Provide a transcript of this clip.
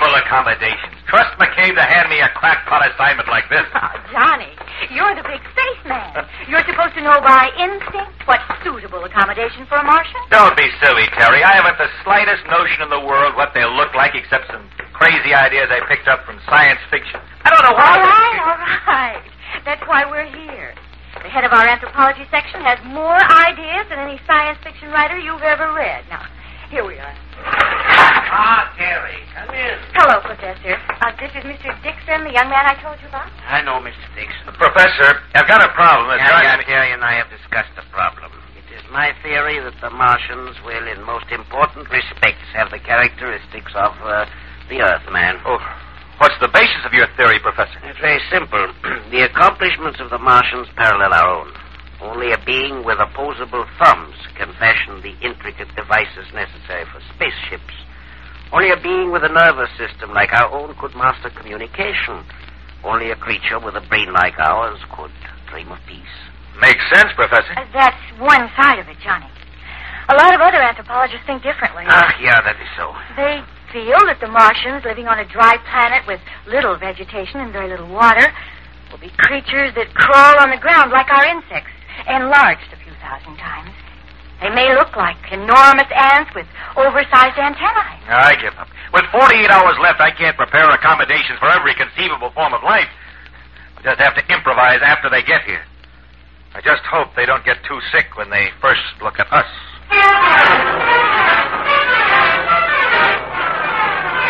Suitable accommodations. Trust McCabe to hand me a crackpot assignment like this. Oh, Johnny, you're the big spaceman. You're supposed to know by instinct what's suitable accommodation for a Martian. Don't be silly, Terry. I haven't the slightest notion in the world what they'll look like except some crazy ideas I picked up from science fiction. I don't know why. All right. That's why we're here. The head of our anthropology section has more ideas than any science fiction writer you've ever read. Now, here we are. Terry, come in. Hello, Professor. This is Mr. Dixon, the young man I told you about. I know, Mr. Dixon. Professor, I've got a problem. Terry and I have discussed the problem. It is my theory that the Martians will, in most important respects, have the characteristics of the Earthman. Oh, what's the basis of your theory, Professor? It's very simple. The accomplishments of the Martians parallel our own. Only a being with opposable thumbs can fashion the intricate devices necessary for spaceships. Only a being with a nervous system like our own could master communication. Only a creature with a brain like ours could dream of peace. Makes sense, Professor. That's one side of it, Johnny. A lot of other anthropologists think differently. Yeah, that is so. They feel that the Martians, living on a dry planet with little vegetation and very little water, will be creatures that crawl on the ground like our insects, enlarged a few thousand times. They may look like enormous ants with oversized antennae. I give up. With 48 hours left, I can't prepare accommodations for every conceivable form of life. We'll just have to improvise after they get here. I just hope they don't get too sick when they first look at us.